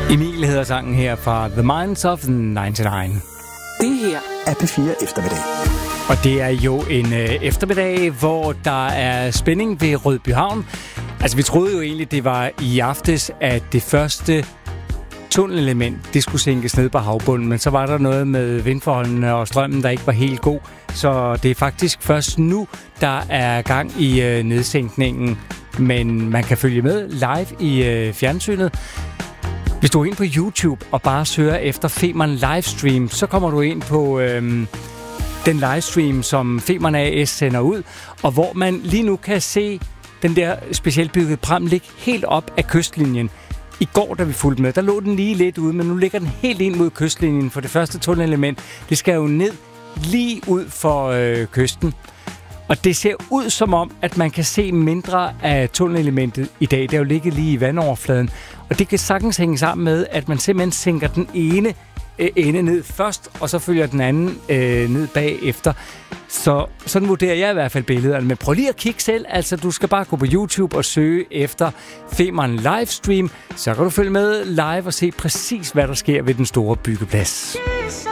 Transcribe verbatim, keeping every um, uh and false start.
Emil hedder sangen her fra The Minds of nioghalvfems. Det her er P fire eftermiddag. Og det er jo en øh, eftermiddag, hvor der er spænding ved Rødbyhavn. Altså, vi troede jo egentlig, det var i aftes, at det første tunnelelement, det skulle sænkes ned på havbunden, men så var der noget med vindforholdene og strømmen, der ikke var helt god. Så det er faktisk først nu, der er gang i øh, nedsænkningen, men man kan følge med live i øh, fjernsynet. Hvis du er ind på YouTube og bare søger efter Femern Livestream, så kommer du ind på øhm, den livestream, som Femern A S sender ud, og hvor man lige nu kan se den der specielt byggede pram ligge helt op af kystlinjen. I går, da vi fulgte med, der lå den lige lidt ude, men nu ligger den helt ind mod kystlinjen, for det første tunnelelement, det skal jo ned lige ud for øh, kysten. Og det ser ud som om, at man kan se mindre af tunnelelementet i dag. Det er jo ligget lige i vandoverfladen. Og det kan sagtens hænge sammen med, at man simpelthen sænker den ene øh, ende ned først, og så følger den anden øh, ned bagefter. Så sådan vurderer jeg i hvert fald billederne. Men prøv lige at kigge selv. Altså, du skal bare gå på YouTube og søge efter Femern Livestream. Så kan du følge med live og se præcis, hvad der sker ved den store byggeplads.